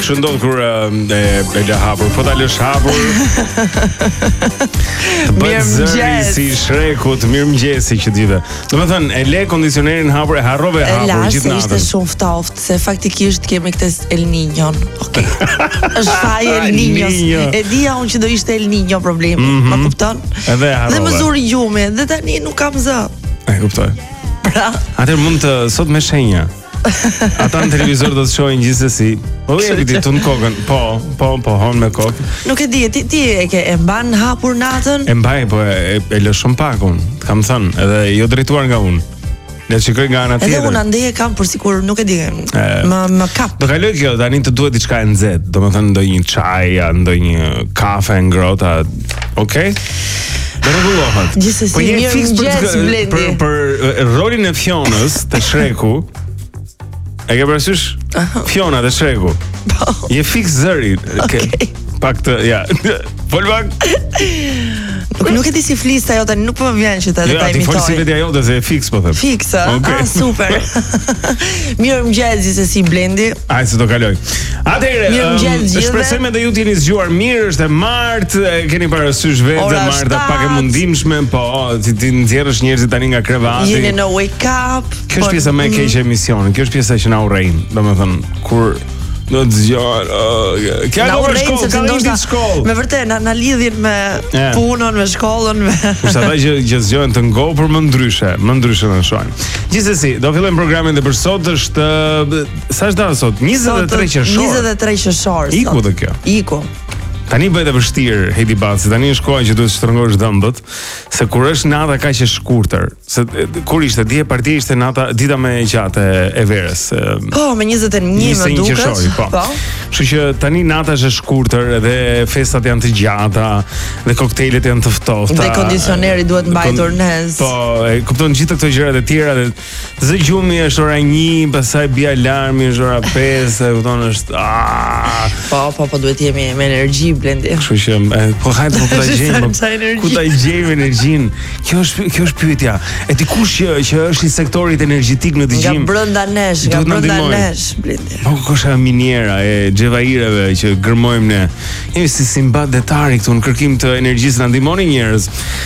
Kështu ndodh kur e la hapur, po ta lësh hapur. Bëj zëri si Shrekut, mirëmëngjesi që dive. Domethënë, e le kondicionerin hapur, e harrove hapur gjithë natën. Ishte shumë ftoftë se faktikisht kemi këtë El Niñon. Okej. Është faji El Niños. E dia unë që do ishte El Niño problemi. Ma kupton? Edhe harrove. Dhe më zuri gjumi, dhe tani nuk kam zë. E kuptoj. Pra. Atëherë mund të sot me shenja. Ata në televizor do të shohin gjithsesi. Po jepi ti tun kokën. Po, hon me kokë. Nuk e di, ti e mban hapur natën? E mbaj, po e lë shumë pak unë. Kam thënë, edhe jo drejtuar nga unë. Le të shikoj nga ana tjetër. Edhe unë andej e kam për sikur, nuk e di. Më kap. Do kaloj kjo, tani të duhet diçka e nxehtë, domethënë ndonjë çaj, ndonjë kafe ngrohtë, okay? Do rregullohet. Gjithsesi, po je fiks Blendi. për rolin e Fionës të Shreku. E ke parasysh? Fiona të Shreku. Je fiks zëri. Okay. Pak të, ja. Folbak. Nuk e di si flis ajo tani, nuk po më vjen që ta imitoj. Ja, ti fol si vetja jote se e fiks po them. Fiks, okay. Super. Mirëmëngjes si Blendi. Ai se do kaloj. Atëherë, shpresojmë edhe ju të jeni zgjuar mirë, është e martë, keni parasysh vetë dhe marta pak e mundimshme, po, ti nxjerrësh njerëzit tani nga krevati. Jeni në wake up. Kjo është pjesa më e keqe e emisionit. Kjo është pjesa që na urrejn, domethënë kur do të zgjohen. Kjo është shkollë. Me vërtet na lidhin me punën, me shkollën, me. Kurse ata që zgjohen të ngopur më ndryshe në shohin. Gjithsesi, do fillojmë programin dhe për sot është sa është data sot? 23 qershor. 23 qershor. Iku dhe kjo. Iku. Tani bëhet e vështirë, Heidi Baci, tani është koha që duhet të shtrëngosh dhëmbët, se kur është nata kaq e shkurtër, se kur ishte dje partia ishte dita më e gjatë e verës. Po, me 21 më duket. Po. Kështu që tani nata është e shkurtër dhe festat janë të gjata dhe koktejlet janë të ftohta. Dhe kondicioneri duhet mbajtur nes. Po, e kupton gjithë këto gjërat e tjera dhe zgjumi është ora 1, pastaj bie alarmi është ora 5, e kupton është Po, duhet jemi me energji Blendi. Kështu që po hajde po ta gjejmë. Ku ta gjejmë energjinë? Kjo është pyetja. E di kush që është i sektorit energjetik në dëgjim? Nga brenda nesh, Blendi. Po kush është miniera e xhevaireve që gërmojmë ne? Jemi si Simbad detari këtu në kërkim të energjisë, na ndihmoni njerëz.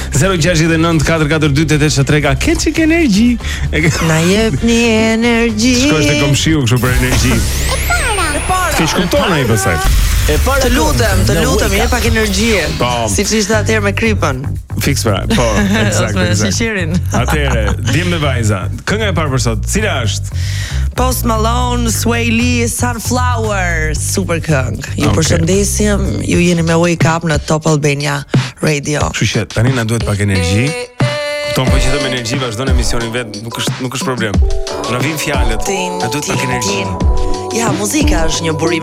069 442 883 ka çik energji. Na jepni energji. Shkosh te komshiu kështu për energji. E para. Ke shkupton ai pastaj. Të lutem, jep pak energji. Siç ishte atëherë me Kripën. Fiks pra, po, eksakt. Atëherë, djem me vajza. Kënga e parë për sot, cila është? Post Malone, Sway Lee, Sunflower, super këngë. Ju përshëndesim, ju jeni me Wake Up në Top Albania Radio. Kështu që tani na duhet pak energji. Kupton, po që të me energji vazhdon emisionin vet, nuk është problem. Na vin fjalët. Na duhet pak energji. Ja, muzika është një burim